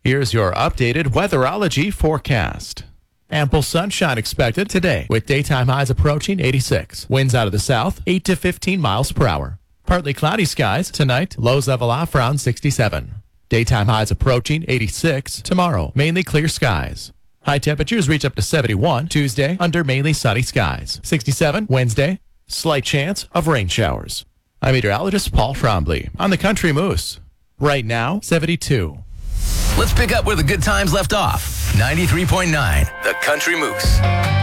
Here's your updated weatherology forecast. Ample sunshine expected today with daytime highs approaching 86. Winds out of the south, 8 to 15 miles per hour. Partly cloudy skies tonight, lows level off around 67. Daytime highs approaching 86 tomorrow, mainly clear skies. High temperatures reach up to 71 Tuesday under mainly sunny skies. 67 Wednesday, slight chance of rain showers. I'm meteorologist Paul Trombley on the Country Moose. Right now, 72. Let's pick up where the good times left off. 93.9, The Country Moose.